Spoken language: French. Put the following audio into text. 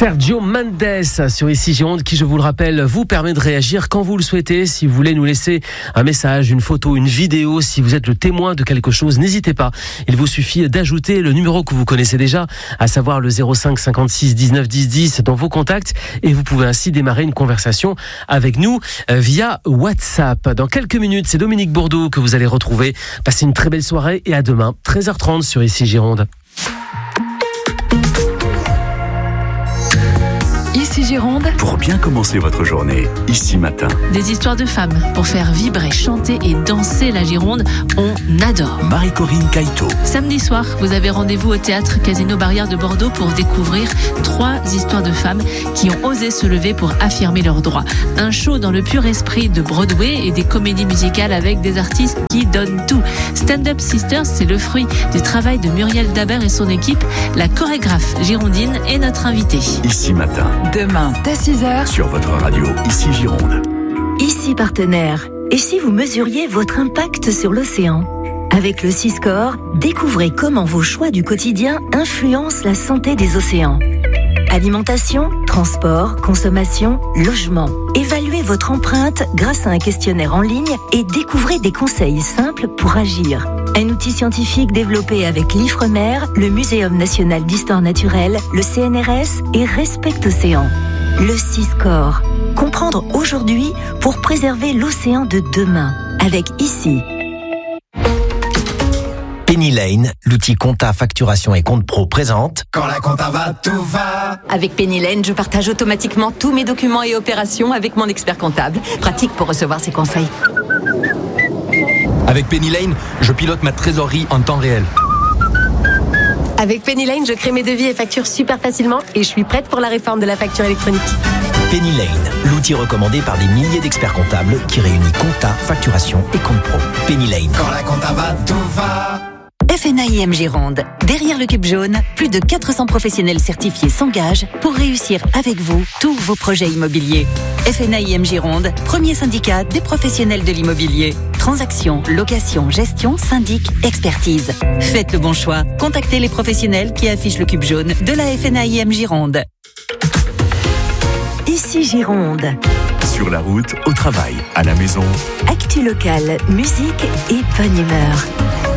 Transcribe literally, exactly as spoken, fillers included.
Sergio Mendes sur Ici Gironde qui, je vous le rappelle, vous permet de réagir quand vous le souhaitez. Si vous voulez nous laisser un message, une photo, une vidéo, si vous êtes le témoin de quelque chose, n'hésitez pas. Il vous suffit d'ajouter le numéro que vous connaissez déjà, à savoir le zéro cinq cinquante-six dix-neuf dix dix dans vos contacts, et vous pouvez ainsi démarrer une conversation avec nous via WhatsApp. Dans quelques minutes, c'est Dominique Bourdeau que vous allez retrouver. Passez une très belle soirée et à demain, treize heures trente sur Ici Gironde. Ici Gironde. Pour bien commencer votre journée, ici matin. Des histoires de femmes pour faire vibrer, chanter et danser la Gironde, on adore. Marie-Corinne Caïto. Samedi soir, vous avez rendez-vous au théâtre Casino Barrière de Bordeaux pour découvrir trois histoires de femmes qui ont osé se lever pour affirmer leurs droits. Un show dans le pur esprit de Broadway et des comédies musicales avec des artistes qui donnent tout. Stand Up Sisters, c'est le fruit du travail de Muriel Dabert et son équipe. La chorégraphe girondine est notre invitée. Ici matin. Demain, dès six heures, sur votre radio, Ici Gironde. Ici partenaire. Et si vous mesuriez votre impact sur l'océan ? Avec le Siscore, découvrez comment vos choix du quotidien influencent la santé des océans. Alimentation, transport, consommation, logement. Évaluez votre empreinte grâce à un questionnaire en ligne et découvrez des conseils simples pour agir. Un outil scientifique développé avec l'Ifremer, le Muséum national d'histoire naturelle, le C N R S et Respect Océan. Le Siscore. Comprendre aujourd'hui pour préserver l'océan de demain. Avec ici. Penny Lane, l'outil compta, facturation et compte pro présente. Quand la compta va, tout va. Avec Penny Lane, je partage automatiquement tous mes documents et opérations avec mon expert comptable. Pratique pour recevoir ses conseils. Avec Penny Lane, je pilote ma trésorerie en temps réel. Avec Penny Lane, je crée mes devis et factures super facilement et je suis prête pour la réforme de la facture électronique. Penny Lane, l'outil recommandé par des milliers d'experts comptables qui réunit compta, facturation et compte pro. Penny Lane. Quand la compta va, tout va. F N A I M Gironde. Derrière le cube jaune, plus de quatre cents professionnels certifiés s'engagent pour réussir avec vous tous vos projets immobiliers. F N A I M Gironde, premier syndicat des professionnels de l'immobilier. Transactions, location, gestion, syndic, expertise. Faites le bon choix. Contactez les professionnels qui affichent le cube jaune de la F N A I M Gironde. Ici Gironde. Sur la route, au travail, à la maison. Actu locale, musique et bonne humeur.